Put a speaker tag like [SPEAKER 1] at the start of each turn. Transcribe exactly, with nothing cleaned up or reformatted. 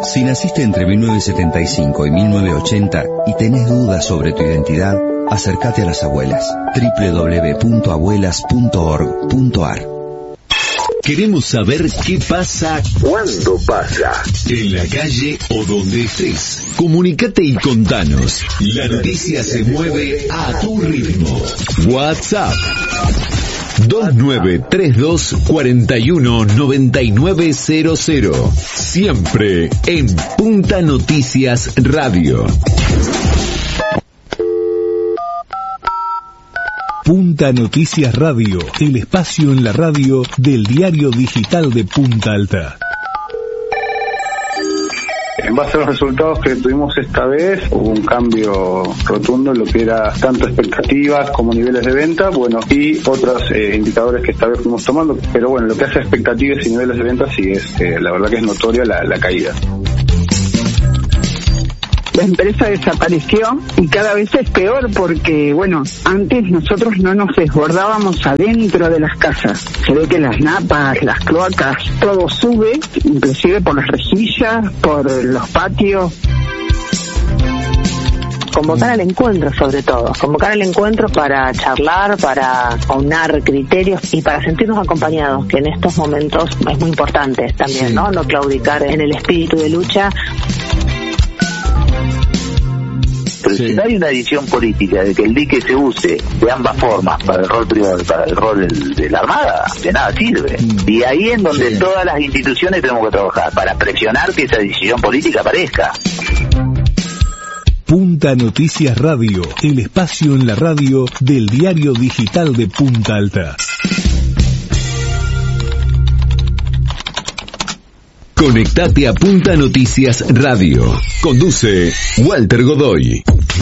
[SPEAKER 1] Si naciste entre mil novecientos setenta y cinco y mil novecientos ochenta y tenés dudas sobre tu identidad, acércate a las abuelas. doble u doble u doble u punto abuelas punto org punto a r.
[SPEAKER 2] Queremos saber qué pasa, cuándo pasa, en la calle o donde estés. Comunicate y contanos. La noticia se mueve a tu ritmo. WhatsApp dos nueve tres dos cuatro uno nueve nueve cero cero. Siempre en Punta Noticias Radio.
[SPEAKER 3] Punta Noticias Radio, el espacio en la radio del diario digital de Punta Alta.
[SPEAKER 4] En base a los resultados que tuvimos esta vez, hubo un cambio rotundo en lo que era tanto expectativas como niveles de venta, bueno, y otros eh, indicadores que esta vez fuimos tomando, pero bueno, lo que hace expectativas y niveles de venta sí es, eh, la verdad que es notoria la, la caída.
[SPEAKER 5] La empresa desapareció y cada vez es peor porque, bueno, antes nosotros no nos desbordábamos adentro de las casas. Se ve que las napas, las cloacas, todo sube, inclusive por las rejillas, por los patios.
[SPEAKER 6] Convocar al encuentro, sobre todo. Convocar al encuentro para charlar, para aunar criterios y para sentirnos acompañados, que en estos momentos es muy importante también, sí. ¿no? No claudicar en el espíritu de lucha.
[SPEAKER 7] Pero sí. Si no hay una decisión política de que el dique se use de ambas formas para el rol privado y para el rol del, de la Armada, de nada sirve. Mm. Y ahí es donde sí. todas las instituciones tenemos que trabajar para presionar que esa decisión política aparezca.
[SPEAKER 3] Punta Noticias Radio, el espacio en la radio del diario digital de Punta Alta.
[SPEAKER 2] Conectate a Punta Noticias Radio. Conduce Walter Godoy.